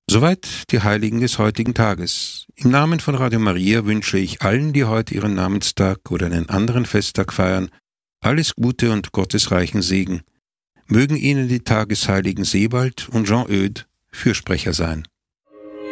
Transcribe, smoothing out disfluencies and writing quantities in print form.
Soweit die Heiligen des heutigen Tages. Im Namen von Radio Maria wünsche ich allen, die heute ihren Namenstag oder einen anderen Festtag feiern, alles Gute und gottesreichen Segen. Mögen Ihnen die Tagesheiligen Sebald und Jean Eudes Fürsprecher sein.